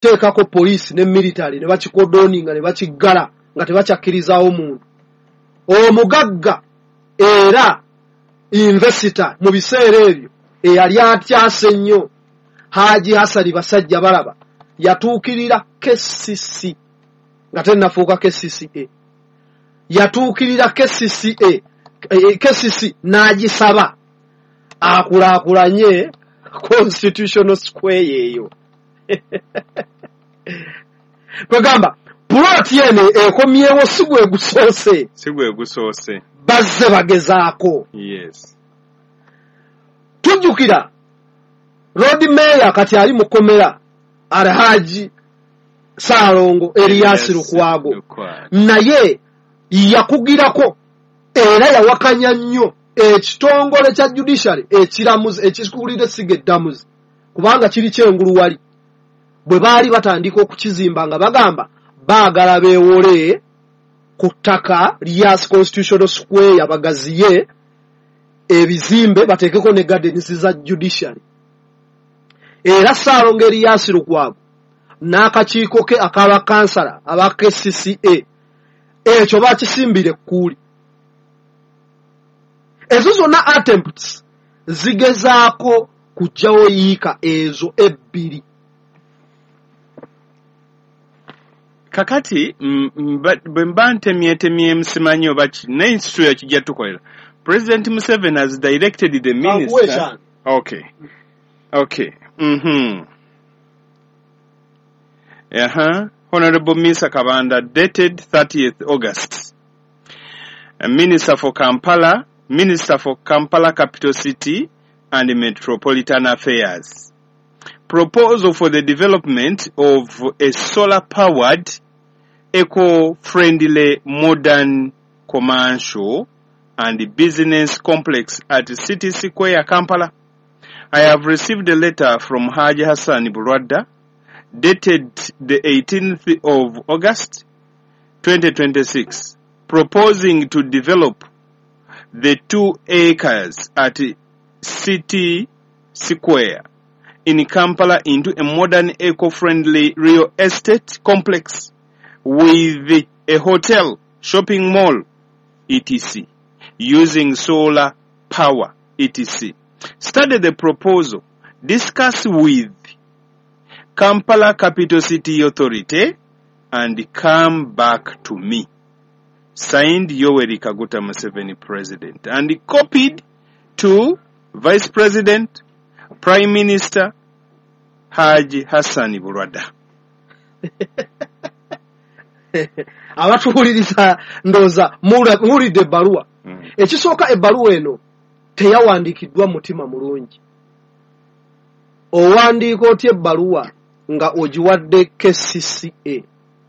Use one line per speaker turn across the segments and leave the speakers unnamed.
teekako police ne military ne bakikodoninga ne bakigala nga tebakyakkirizawo muntu omugagga era investor mu biseera ebyo eyali atyase nnyo Haji Hassan basajja balaba yatuukirira KCC nga tennafuuka KCCA yatuukirira KCC n'agisaba akulaakulanye constitutional square eyo kwegamba plot yene ekomyewo sigwe gusoose bazze bagezaako.
Yes.
Tujjukira road mayor kati ali mukomera Alhaji Saalongo Elias Lukwago naye yakugirako era yawakanya nnyo ekitongole kya judiciary ekiramuzi ekisukulire sigeddamuzi kubanga kiri kyengulu wali bwe baali batandika okukizimba nga bagamba baagala beewole ku ttaka Lias Constitutional Square abagaziye ebizimbe bateekeko ne gardens za judiciary era Saalongo Elias Lukwago n'akakiiko ke akaba kansala aba KCCA ekyo bakisimbire kkuuli. Ezo zonna attempts zigezaako kujjawo yiika ezo ebbiri.
Kakati bwe mba ntemyetemye msimanyi oba n'institute kijja tukolera. President Museveni has directed the minister. Okay. Honorable Misa Kabanda, dated 30th August. Minister for Kampala Capital City and Metropolitan Affairs. Proposal for the development of a solar-powered, eco-friendly, modern commercial and business complex at City Square, Kampala. I have received a letter from Haji Hassan Bulwadda, dated the 18th of August 2026, proposing to develop the 2 acres at City Square in Kampala into a modern eco-friendly real estate complex with a hotel, shopping mall, etc., using solar power, etc. Study the proposal, discuss with Kampala Capital City Authority, and come back to me. Signed, Yoweri Kaguta Museveni, President, and copied to Vice President, Prime Minister, Haji Hassan Bulwadda.
Abatuwuliriza ndoza mulidde ebbaluwa. Ekisooka ebbaluwa eno teyawandiikiddwa mutima mulungi. Owandiika otya ebbaluwa nga ogiwadde KCCA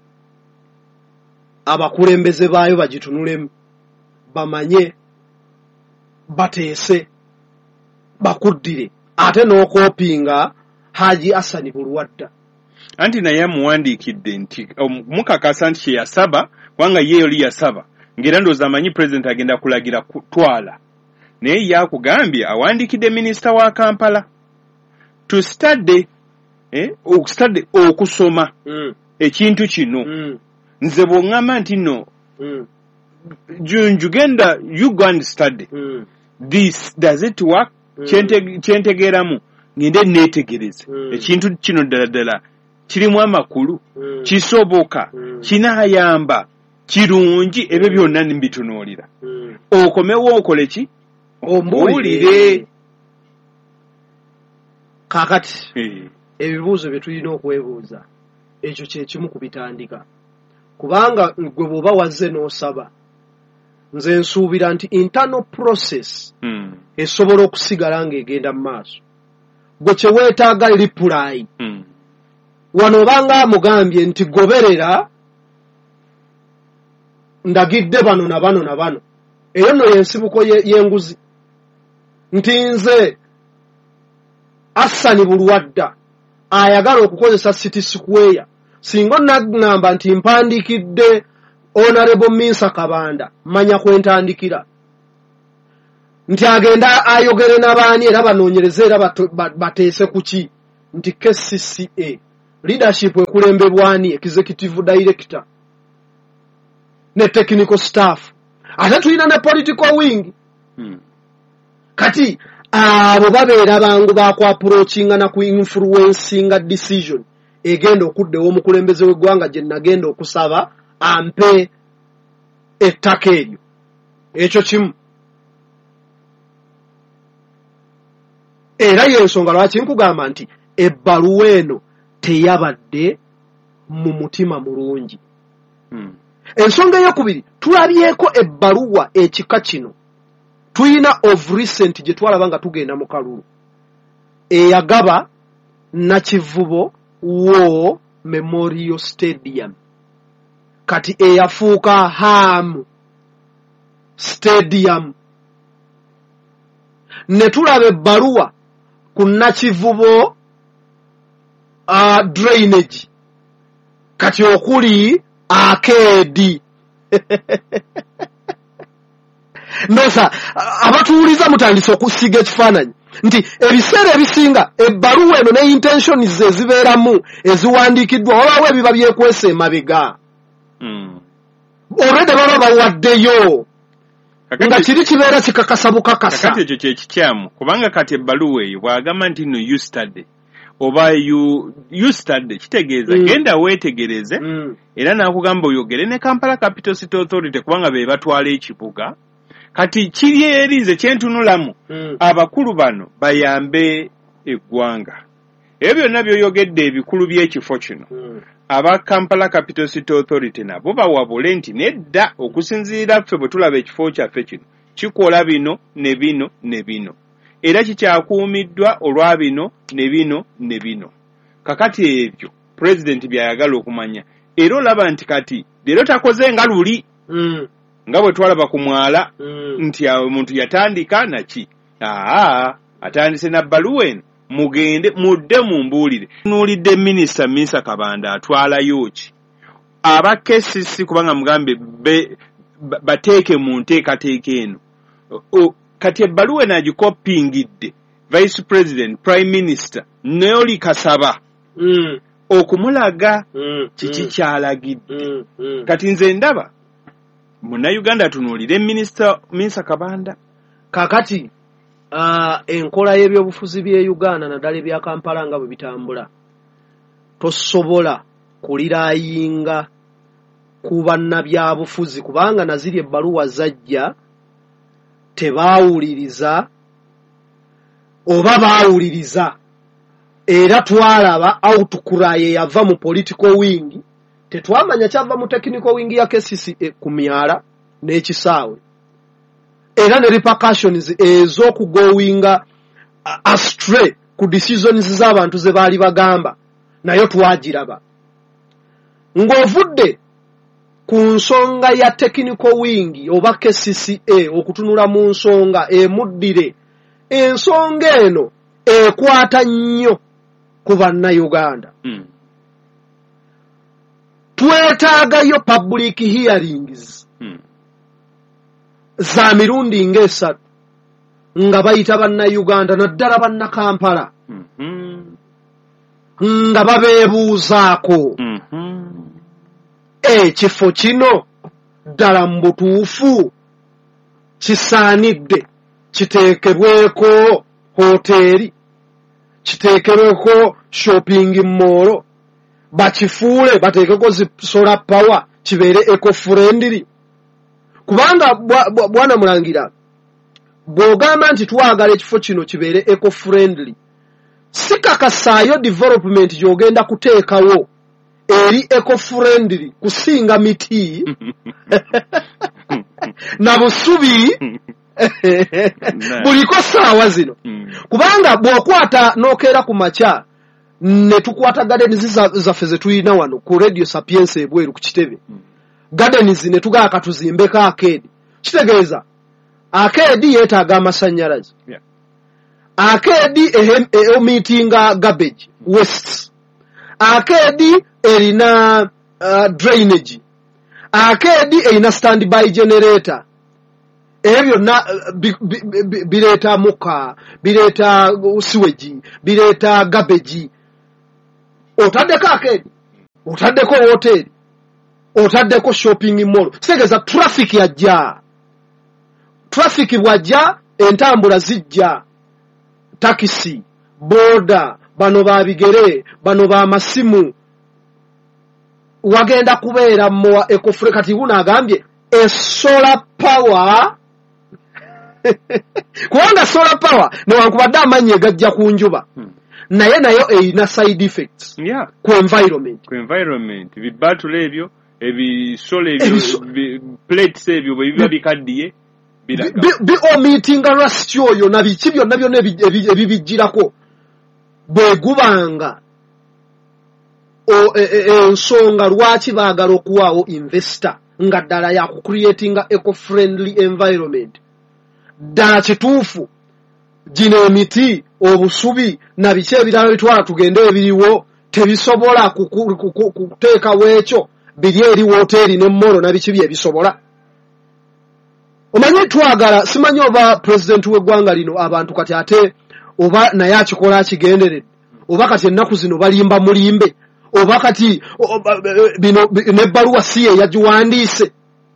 abakulembeze baayo bagitunulemu bamanye bateese bakuddire ate n'okoopinga Haji Hassan Bulwadda.
Anti naye amuwandiikidde nti mukakasa nti kye yasaba kubanga ye oli yasaba ng'era ndowooza amanyi President agenda kulagira kutwala naye yakugambye awandiikidde minisita wa Kampala to study okusoma ekintu kino nze bw'oŋŋamba nti no jugenda you go and study this does it work kyentegeeramu ngende neetegereze ekintu kino ddala kirimu amakulu kisoboka kinaayamba kirungi ebyo byonna mbitunuulira okomewo okole ki ombuulire
kaakati ebibuuzo bye tulina okwebuuza ekyo kye kimu ku bitandika kubanga gwe bw'oba wazze n'osaba nze nsuubira nti internal process esobola okusigala ng'egenda mu maaso gwe kye weetaaga reply wano obanga amugambye nti goberera ndagidde bano na bano na bano eyo nno y'ensibuko y'enguzi nti nze Hassan Bulwadda ayagala okukozesa City Square singa nagamba nti mpandiikidde Honorable Misa Kabanda manya kwentandikira nti agenda ayogere n'abaani era banoonyereze era bateese kuki nti KCCA leadership ekulembebwani executive director ne technical staff ate tulina ne political wing kati abo babeera bangu bakwaprochinga na kuinfluencinga decision egenda okuddewo omukulembeze w'eggwanga gye nagenda okusaba ampe ettaka eryo ekyo kimu era y'ensonga lwaki nkugamba nti ebbaluwa eno teyabadde mu mutima mulungi. Ensonga eyokubiri tulabyeko ebbaluwa ekika kino tuyina of recent gye twalaba nga tugenda mu kalulu eyagaba Nakivubo War Memorial Stadium kati eyafuuka Ham Stadium ne tulaba ebbaluwa ku Nakivubo drainage kati okuli Arcade nosa abatuuliza mutandise okusiga ekifaananyi nti ebiseera ebisinga ebbaluwa eno ne intentions ezibeeramu eziwandiikiddwa wabaawo ebiba byekwesa emabega olwedde baba bawaddeyo nga kiri kibeera kikakasa bukakasa.
Kati ekyo kyekikyamu kubanga kati ebbaluwa eyo bw'agamba nti no you study oba you study kitegeeza genda weetegereze era n'akugamba oyogere ne Kampala Capital City Authority kubanga be batwala ekibuga kati kiri erize kyentunulamu abakulu bano bayambe eggwanga ebyo byonna byoyogedde ebikulu by'ekifo kino aba Kampala Capital City Authority nabo bawabule nti nedda okusinziira ffe bwe tulaba ekifo kyaffe kino kikola bino ne bino ne bino era kikyakuumiddwa olwa bino ne bino ne bino. Kakati ebyo President byayagala okumanya era olaba nti kati leero takoze nga luli nga bwe twalaba ku mwala nti omuntu yatandika naki atandise na bbaluwa eno mugende mudde mumbuulire. Nuulidde Minisita Minsa Kabanda atwalayo ki aba KCC kubanga mugambe bateeke mu nteekateeka eno kati ebbaluwa nagikopingidde Vice President Prime Minister Neoli Kasaba okumulaga kiki kyalagidde kati nze ndaba Munnayuganda tunuulire Minisita Minsa Kabanda
kakati enkola y'ebyobufuzi by'e Uganda naddala ebya Kampala nga bwe bitambula tosobola kuliraayinga ku bannabyabufuzi kubanga naziri ebbaluwa zajja tebaawuliriza oba baawuliriza era twalaba outcry yava mu political wing tetwamanya kyava mu technical wing ya KCC ku myala n'ekisaawe era ne repercussions ez'okugowinga astray ku decisions z'abantu ze baali bagamba nayo twagiraba ng'ovudde ku nsonga ya technical wing oba KCCA okutunula mu nsonga emuddire ensonga eno ekwata nnyo ku bannayuganda twetaagayo public hearings za mirundi ng'esatu nga bayita bannayuganda naddala bannakampala nga babeebuuzaako ekifo kino ddala mu butuufu kisaanidde kiteekebweko hoteeri kiteekebweko shopping mall bakifuule bateekeko zi solar power kibeere eco friendly kubanga bwana Mulangira bw'ogamba nti twagala ekifo kino kibeere eco friendly sikakasaayo development gy'ogenda kuteekawo eri eco friendly kusinga miti na busubi buliko saawa zino kubanga bw'okwata n'okeera ku makya ne tukwata gardens zaffe ze tulina wano ku Radio Sapienza ebweru ku kitebe gardens ne tugaa katuzimbeko arcade kitegeeza arcade yeetaaga amasannyalaze arcade eomitinga garbage waste arcade erina drainage arcade erina standby generator ebyo na bireeta muka bireeta sewage bireeta garbage otaddeko arcade, otaddeko hotel, otaddeko shopping mall. Kitegeeza traffic yajja. Traffic bwajja entambula zijja. Taxi, boda, bano ba bigere, bano ba masimu. Wagenda kubeera mowa ekofre kati una agambye solar power. Kubanga solar power newankubadde amannyo gajja ku njuba. Nayo eyina side effects.
Yeah.
Ku environment.
Bibatule ebyo, ebisole ebyo, plates ebyo biba bikaddiye.
Omitinga rust oyo na biki byonna byonna ebibijjirako bwe gubanga ensonga lwaki baagala okuwaawo investor nga ddala ya ku creating eco-friendly environment. Ddala kituufu gino emiti obusubi na biki ebirala bitwala tugende ebiriwo tebisobola kuteekawo ekyo biri eri woteeri n'emmolo na biki byebisobola. Omanyi twagala simanyi oba president w'eggwanga lino abantu kati ate oba naye akikola akigenderedde oba kati ennaku zino balimba mulimbe oba kati bino n'ebbaluwa si ye yagiwandiise.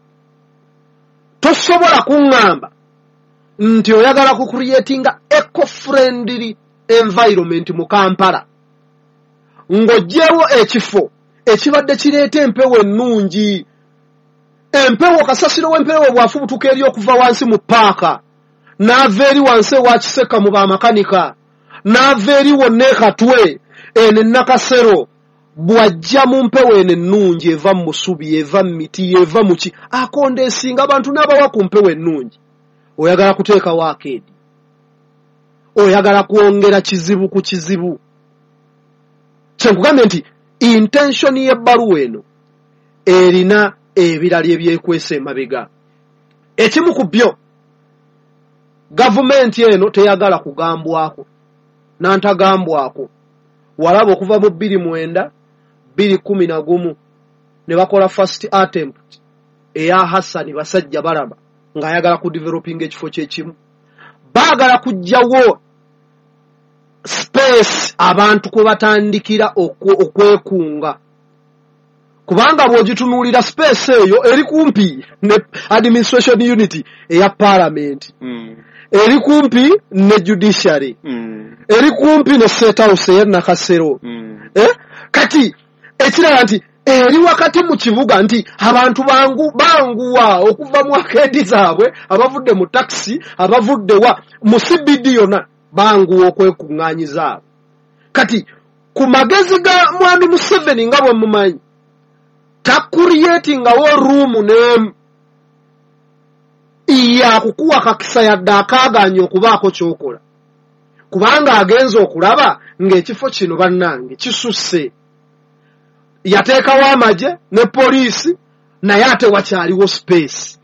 Tosobola kuŋŋamba nti oyagala ku creatinga eco-friendly environment mu Kampala ng'oggyewo ekifo ekibadde kireeta empewo ennungi. Empewo kasasiro w'empewo bwafubutuka eri okuva wansi mu paaka n'ava eri wansi ewa Kiseka mu bamakanika n'ava eri wonna ekatwe eno Nakasero bw'ajja mu mpewo eno ennungi eva mu busubi eva mu miti eva mu ki akonda esinga abantu n'abawa ku mpewo ennungi. Oyagala kuteekawo akeedi, oyagala kwongera kizibu ku kizibu. Kyenkugambye nti intention y'ebbaluwa eno erina ebirala ebyekwesa emabega. Ekimu ku byo gavumenti eno teyagala kugambwako nantagambwako. Walaba okuva mu 2009 2011 ne bakola first attempt eya Hassan Basajja Baraba ng'ayagala ku developing ekifo kyekimu. Baagala kujjawo space abantu kwe batandikira okwekunga. Kubanga bw'ogitunuulira space eyo eri kumpi ne administration unity eya parliament, eri kumpi ne judiciary, eri kumpi ne state house eya Nakasero. Kati ekirala nti eri wakati mu kibuga nti abantu banguwa okuva mu akeedi zaabwe abavudde mu taxi abavudde wa mu CBD yonna banguwa okwekuŋŋaanyiza. Kati ku magezi ga Mwami Museveni nga bwe mumanyi takurietinga wo room n'emu iya kukuwa kakisa yadde akaaganya okubaako kyokola. Kubanga agenza okulaba ng'ekifo kino bannange kisusse. Yateekawo amagye ne poliisi naye ate wakyaliwo space.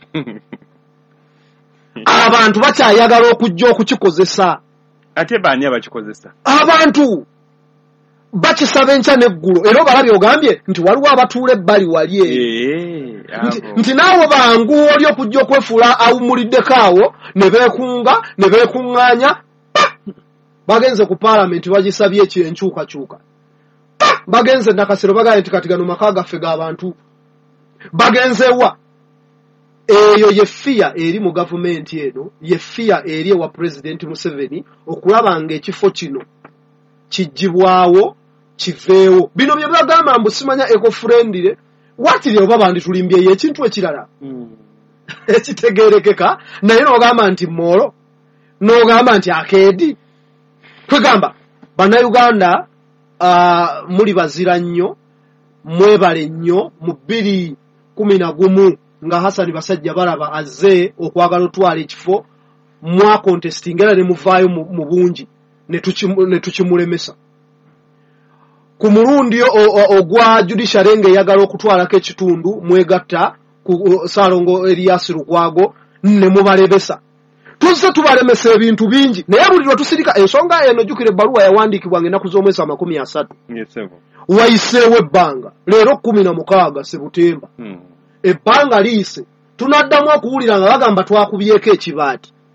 Abantu bakyayagala okujja okukikozesa.
Ate baani abakikozesa? Abantu
bakisaba enkya n'eggulo era obalabye ogambye nti waliwo abatuula ebbali wali nti naawe bangu oli okujja okwefuula awumuliddeko awo ne beekunga ne beekuŋŋaanya bagenze ku paalamenti bagisabye enkyukakyuka. Bagenze Nakasero bagambye nti kati gano maka gaffe g'abantu. Bagenze wa eyo ye fear eri mu gavumenti eno, ye fear eri ewa President Museveni okulaba ng'ekifo kino kijjibwawo kiveewo. Bino bye bagamba mbu simanya eco-friendly watiri oba banditulimbye ekintu ekirala ekitegeerekeka naye n'ogamba nti moolo n'ogamba nti akeedi. Kwegamba bannayuganda muli bazira nnyo mwebale nnyo mu 2011 nga Hassan Basajja Baraba azze okwagala otwala ekifo mwa contesting era ne muvaayo mu bungi ne tukimulemesa. Ku mulundi ogwa judiciary ng'eyagala okutwalako ekitundu mwegatta ku Saalongo Erias Lukwago ne mubalebesa. Tuzze tubalemesa ebintu bingi naye buli lwe tusirika ensonga eno jjukira ebbaluwa yawandiikibwa ng'ennaku z'omwezi 30. Wayiseewo ebbanga leero 16 Sebutemba. Ebbanga liyise tunaddamu okuwulira nga bagamba twakubyeko ekibaati.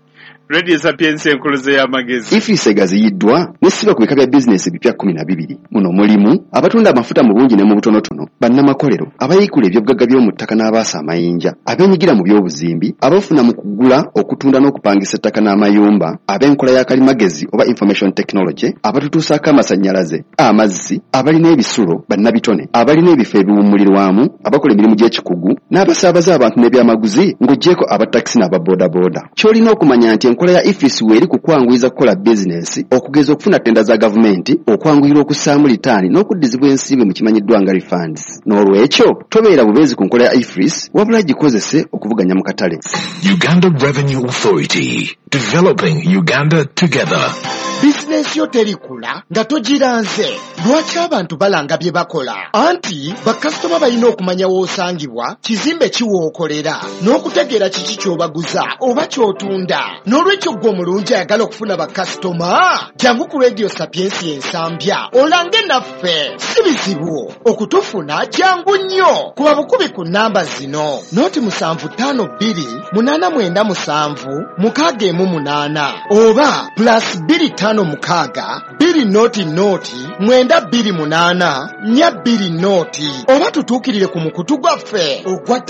Radio Sapiensia enkuluze y'amagezi.
Ifisi egaziyiddwa nesiba ku bika bya bizinesi bipya 12. Muno mulimu abatunda amafuta mu bungi ne mu butonotono, bannamakolero, abayikula ebyobugagga by'omu ttaka n'abaasa amayinja, abenyigira mu by'obuzimbi, abafuna mu kugula, okutunda n'okupangisa ettaka n'amayumba, ab'enkola ya kalimagezi oba information technology, abatutuusaako amasannyalaze, amazzi, abalina ebisulo, bannabitone, abalina ebifo ebiwummulirwamu, abakola emirimu gy'ekikugu, n'abasaabaza abantu n'ebyamaguzi ng'oggyeko abatakisi n'ababoodaboda. Ky'olina okumanya nti enkola ya ifisi weeri kukwanguyiza kukola bizinesi, okugeza okufuna ttenda za gavumenti, okwanguyira okussaamu litaani n'okuddizibwa ensimbi mu kimanyiddwa nga refunds. N'olwekyo tobeera bubeezi ku nkola ya ifisi, wabula gikozese okuvuganya mu katale.
Uganda Revenue Authority, developing Uganda together.
Bizinesi yo terikula nga togiranze. Lwaki abantu balanga bye bakola? Anti bakasitoma balina okumanya w'osangibwa, kizimbe kiwookolera, n'okutegeera kiki ky'obaguza oba ky'otunda. N'olwekyo gwe omulungi ayagala okufuna bakasitoma, jangu ku Radio Sapiensia ensambya olange naffe. Si bizibu okutufuna, jangu nnyo. Kuba bukubi ku nnamba zino: 078997 oba +25 2-0-928 oba tutuukirire ku mukutu gwaffe ogwa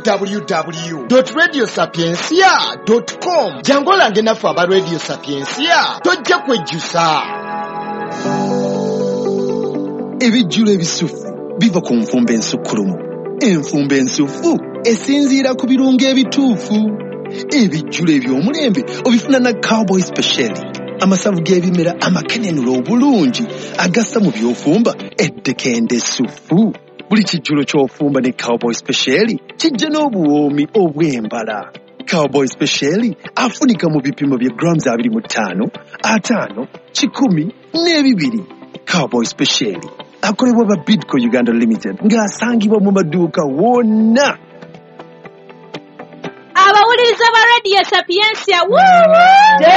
www.radiosapiensia.com. jangu olange naffe aba Radio Sapiensia, tojja kwejjusa.
Ebijjulo ebisufu biva ku nfumba ensukkulumu. Enfumba ensufu esinziira ku birungo ebituufu. Ebijjulo eby'omulembe obifuna na Cowboy Special. Amasavu g'ebimera amakenenula obulungi agassa mu by'ofumba eddekende essufu. Buli kijjulo ky'ofumba ne Cowboy Special kijja n'obuwoomi obw'embala. Cowboy Special afunika mu bipimo bya grams 25, 5, 10 n'ebibiri. Cowboy Special akolebwa ba Bidco Uganda Limited ng'asangibwa mu maduuka wonna.
Abawuliriza ba Radio Sapiensia, woo!